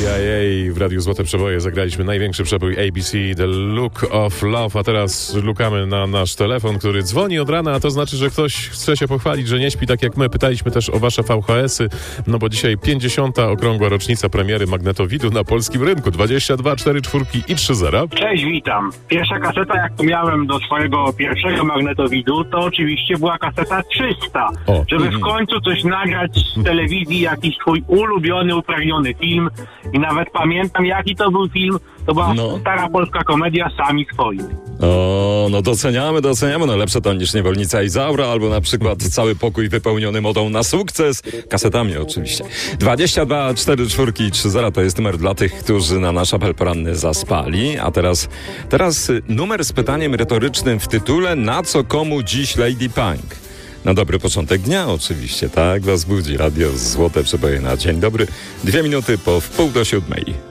CIA w Radiu Złote Przeboje zagraliśmy największy przebój ABC, The Look of Love, a teraz lukamy na nasz telefon, który dzwoni od rana, a to znaczy, że ktoś chce się pochwalić, że nie śpi tak jak my. Pytaliśmy też o wasze VHS-y, no bo dzisiaj 50. okrągła rocznica premiery magnetowidu na polskim rynku. 22, 4 czwórki i 3-0. Cześć, witam. Pierwsza kaseta, jaką miałem do swojego pierwszego magnetowidu, to oczywiście była kaseta 300. Żeby w końcu coś nagrać z telewizji, jakiś twój ulubiony, upragniony film. I nawet pamiętam, jaki to był film. To była stara polska komedia Sami swoi. O, no doceniamy. No lepsze to niż Niewolnica Izaura, albo na przykład Cały pokój wypełniony modą na sukces. Kasetami oczywiście. 22, 4 czwórki i 3-0 to jest numer dla tych, którzy na nasz apel poranny zaspali. A teraz numer z pytaniem retorycznym w tytule: na co komu dziś Lady Punk? Na dobry początek dnia oczywiście, tak? Was budzi Radio Złote Przeboje na dzień dobry. 2 minuty po 6:30.